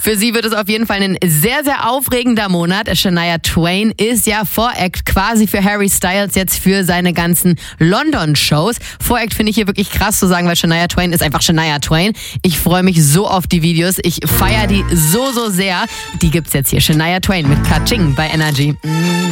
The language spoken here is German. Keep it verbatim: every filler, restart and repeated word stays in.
Für sie wird es auf jeden Fall ein sehr, sehr aufregender Monat. Shania Twain ist ja Voract quasi für Harry Styles jetzt für seine ganzen London-Shows. Voract finde ich hier wirklich krass zu sagen, weil Shania Twain ist einfach Shania Twain. Ich freue mich so auf die Videos. Ich feiere die so, so sehr. Die gibt's jetzt hier. Shania Twain mit Ka-Ching bei Energy.